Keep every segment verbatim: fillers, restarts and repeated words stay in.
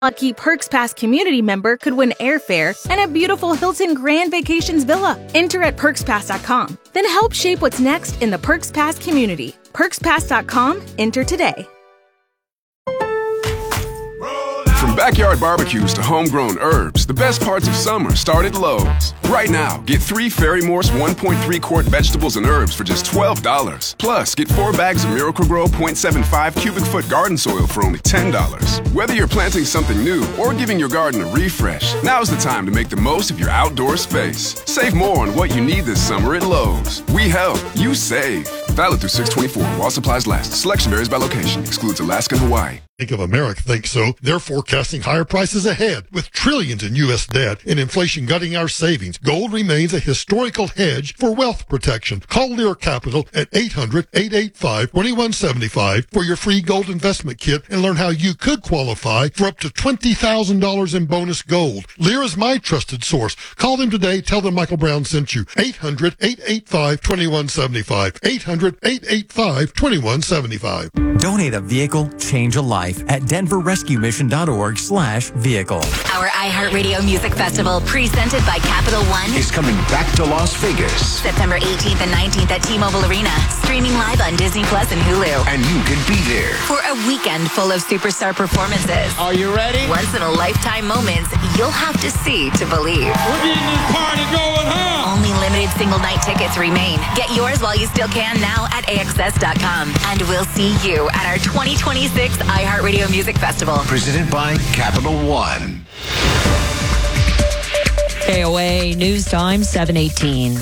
Lucky Perks Pass community member could win airfare and a beautiful Hilton Grand Vacations villa. Enter at perks pass dot com. Then help shape what's next in the Perks Pass community. perks pass dot com. Enter today. From backyard barbecues to homegrown herbs, the best parts of summer start at Lowe's. Right now, get three Fairy Morse one point three quart vegetables and herbs for just twelve dollars. Plus, get four bags of Miracle-Gro point seven five cubic foot garden soil for only ten dollars. Whether you're planting something new or giving your garden a refresh, now's the time to make the most of your outdoor space. Save more on what you need this summer at Lowe's. We help, you save. Valid through six twenty-four while supplies last. Selection varies by location. Excludes Alaska and Hawaii. Bank of America thinks so. They're forecasting higher prices ahead. With trillions in U S debt and inflation gutting our savings, gold remains a historical hedge for wealth protection. Call Lear Capital at eight hundred, eight eight five, two one seven five for your free gold investment kit and learn how you could qualify for up to twenty thousand dollars in bonus gold. Lear is my trusted source. Call them today. Tell them Michael Brown sent you. eight hundred, eight eight five, two one seven five. eight hundred, eight eight five, two one seven five. Donate a vehicle, change a life at denver rescue mission dot org slash vehicle. Our iHeartRadio Music Festival, presented by Capital One, is coming back to Las Vegas. September eighteenth and nineteenth at T-Mobile Arena. Streaming live on Disney Plus and Hulu. And you can be there for a weekend full of superstar performances. Are you ready? Once-in-a-lifetime moments you'll have to see to believe. We're getting this party going, huh? Only limited single-night tickets remain. Get yours while you still can now at A X S dot com. And we'll see you at our twenty twenty-six iHeartRadio Music Festival. Presented by Capital One. K O A News Time, seven eighteen.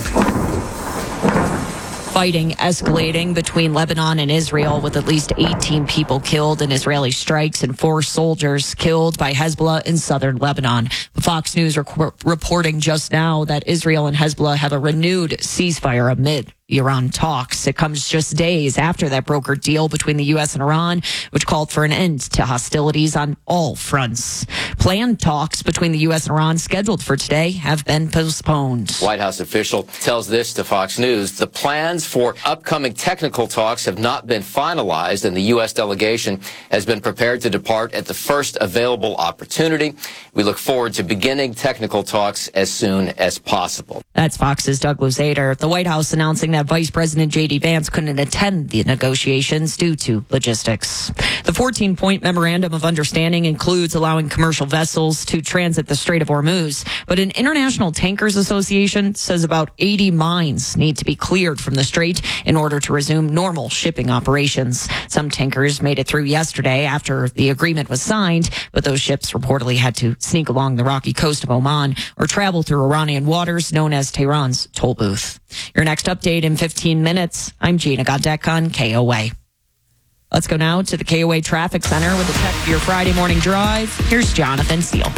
Fighting escalating between Lebanon and Israel, with at least eighteen people killed in Israeli strikes and four soldiers killed by Hezbollah in southern Lebanon. Fox News rec- reporting just now that Israel and Hezbollah have a renewed ceasefire amid Iran talks. It comes just days after that brokered deal between the U S and Iran, which called for an end to hostilities on all fronts. Planned talks between the U S and Iran scheduled for today have been postponed. White House official tells this to Fox News. The plans for upcoming technical talks have not been finalized, and the U S delegation has been prepared to depart at the first available opportunity. We look forward to beginning technical talks as soon as possible. That's Fox's Doug Luzader. The White House announcing that Vice President J D. Vance couldn't attend the negotiations due to logistics. The fourteen-point memorandum of understanding includes allowing commercial vessels to transit the Strait of Hormuz, but an International Tankers Association says about eighty mines need to be cleared from the strait in order to resume normal shipping operations. Some tankers made it through yesterday after the agreement was signed, but those ships reportedly had to sneak along the rocky coast of Oman or travel through Iranian waters known as Tehran's toll booth. Your next update in fifteen minutes. I'm Gina Godek on K O A. Let's go now to the K O A Traffic Center with a check of your Friday morning drive. Here's Jonathan Steele.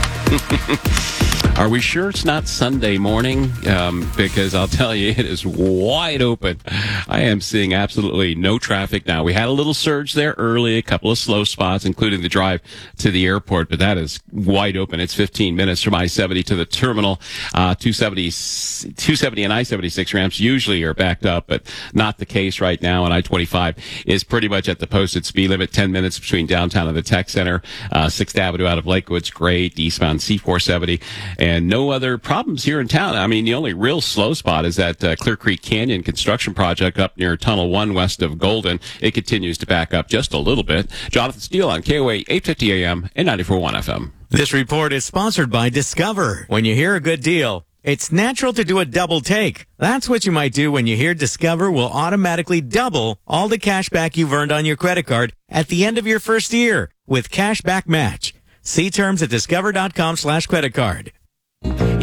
Are we sure it's not Sunday morning? Um, because I'll tell you, it is wide open. I am seeing absolutely no traffic now. We had a little surge there early, a couple of slow spots, including the drive to the airport, but that is wide open. It's fifteen minutes from I seventy to the terminal. Uh, two seventy, two seventy and I seventy-six ramps usually are backed up, but not the case right now. And I twenty-five is pretty much at the posted speed limit, ten minutes between downtown and the tech center. Uh, sixth Avenue out of Lakewood's great, eastbound C four seventy. And no other problems here in town. I mean, the only real slow spot is that uh, Clear Creek Canyon construction project up near Tunnel one west of Golden. It continues to back up just a little bit. Jonathan Steele on K O A, eight fifty A M and ninety-four point one F M. This report is sponsored by Discover. When you hear a good deal, it's natural to do a double take. That's what you might do when you hear Discover will automatically double all the cash back you've earned on your credit card at the end of your first year with Cashback Match. See terms at discover dot com slash credit card.